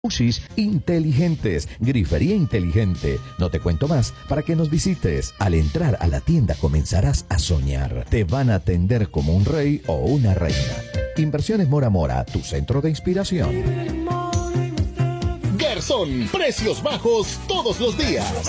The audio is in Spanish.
Jacuzzis inteligentes, grifería inteligente. No te cuento más para que nos visites. Al entrar a la tienda comenzarás a soñar. Te van a atender como un rey o una reina. Inversiones Mora Mora, tu centro de inspiración. Garzón, precios bajos todos los días.